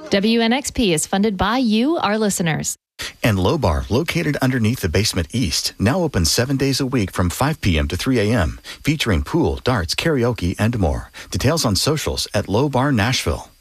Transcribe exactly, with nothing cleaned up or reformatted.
W N X P is funded by you, our listeners. And Low Bar, located underneath the Basement East, now open seven days a week from five p.m. to three a.m., featuring pool, darts, karaoke, and more. Details on socials at Low Bar Nashville.